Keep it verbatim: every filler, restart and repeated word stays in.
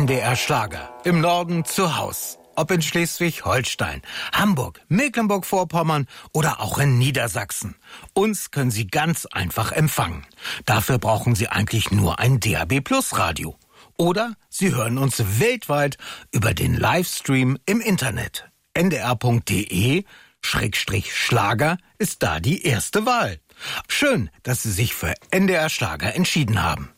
N D R Schlager. Im Norden zu Haus. Ob in Schleswig-Holstein, Hamburg, Mecklenburg-Vorpommern oder auch in Niedersachsen. Uns können Sie ganz einfach empfangen. Dafür brauchen Sie eigentlich nur ein D A B Plus Radio. Oder Sie hören uns weltweit über den Livestream im Internet. N D R punkt de Schrägstrich Schlager ist da die erste Wahl. Schön, dass Sie sich für N D R Schlager entschieden haben.